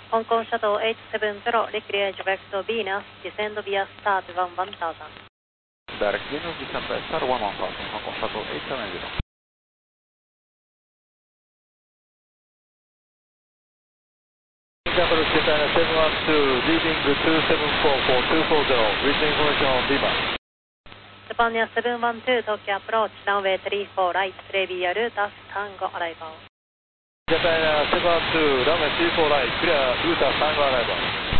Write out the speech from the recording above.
香港シャドウ870 Recreate direct to Venus, descend via start 1000. Direct Venus, descend by start 1000, Hong Kong Shuttle 870. Japan 712, leading 274 for 240, reaching information on Lima. Japan 712, Tokyo approach, runway 34 right, Previa route, as Tango arrival. Japan 712, runway 34 right, clear route as Tango arrival.